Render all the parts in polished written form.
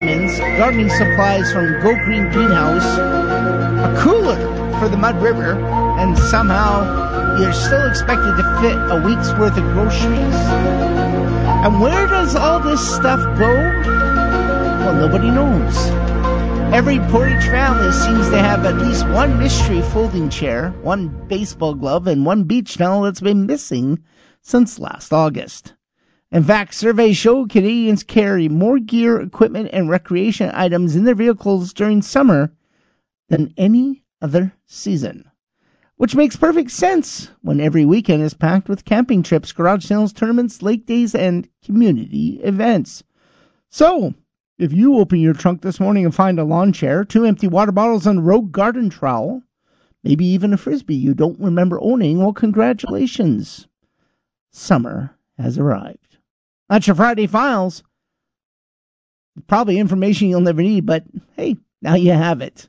vitamins, gardening supplies from Go Green Greenhouse, a cooler for the Mud River, and somehow you're still expected to fit a week's worth of groceries. And where does all this stuff go? Well, nobody knows. Every Portage family seems to have at least one mystery folding chair, one baseball glove, and one beach towel that's been missing since last August. In fact, surveys show Canadians carry more gear, equipment, and recreation items in their vehicles during summer than any other season. Which makes perfect sense when every weekend is packed with camping trips, garage sales, tournaments, lake days, and community events. So, if you open your trunk this morning and find a lawn chair, 2 empty water bottles, and a rogue garden trowel, maybe even a Frisbee you don't remember owning, well, congratulations. Summer has arrived. That's your Friday Files. Probably information you'll never need, but hey, now you have it.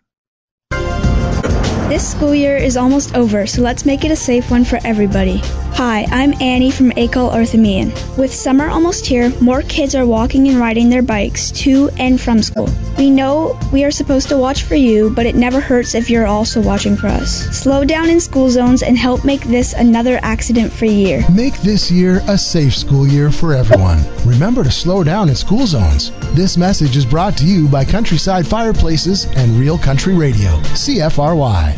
This school year is almost over, so let's make it a safe one for everybody. Hi, I'm Annie from Acol Orthomean. With summer almost here, more kids are walking and riding their bikes to and from school. We know we are supposed to watch for you, but it never hurts if you're also watching for us. Slow down in school zones and help make this another accident-free year. Make this year a safe school year for everyone. Remember to slow down in school zones. This message is brought to you by Countryside Fireplaces and Real Country Radio, CFRY.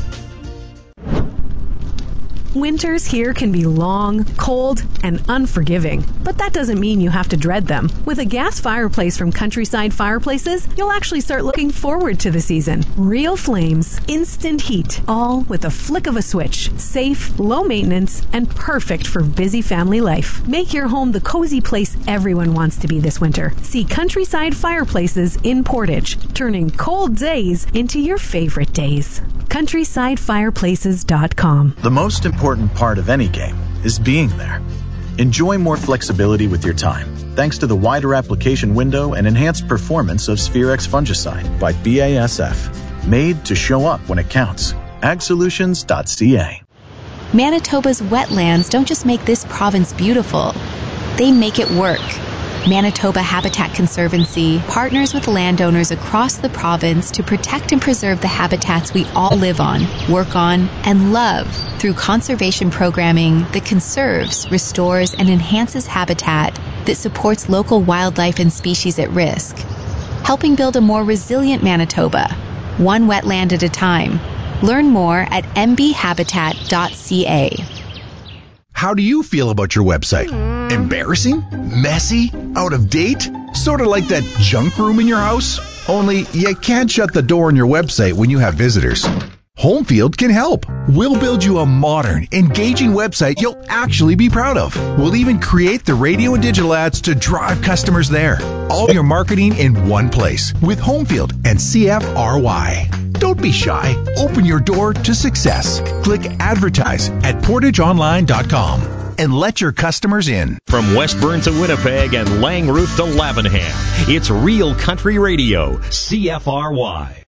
Winters here can be long, cold, and unforgiving, but that doesn't mean you have to dread them. With a gas fireplace from Countryside Fireplaces, you'll actually start looking forward to the season. Real flames, instant heat, all with a flick of a switch. Safe, low maintenance, and perfect for busy family life. Make your home the cozy place everyone wants to be this winter. See Countryside Fireplaces in Portage, turning cold days into your favorite days. CountrysideFireplaces.com. The most important part of any game is being there. Enjoy more flexibility with your time thanks to the wider application window and enhanced performance of Sphere-X fungicide by BASF. Made to show up when it counts. AgSolutions.ca. Manitoba's wetlands don't just make this province beautiful, they make it work. Manitoba Habitat Conservancy partners with landowners across the province to protect and preserve the habitats we all live on, work on, and love through conservation programming that conserves, restores, and enhances habitat that supports local wildlife and species at risk, helping build a more resilient Manitoba, one wetland at a time. Learn more at mbhabitat.ca. How do you feel about your website? Embarrassing? Messy? Out of date? Sort of like that junk room in your house? Only you can't shut the door on your website when you have visitors. Homefield can help. We'll build you a modern, engaging website you'll actually be proud of. We'll even create the radio and digital ads to drive customers there. All your marketing in one place with Homefield and CFRY. Don't be shy. Open your door to success. Click advertise at portageonline.com and let your customers in. From Westburn to Winnipeg and Langroof to Lavenham, it's Real Country Radio, CFRY.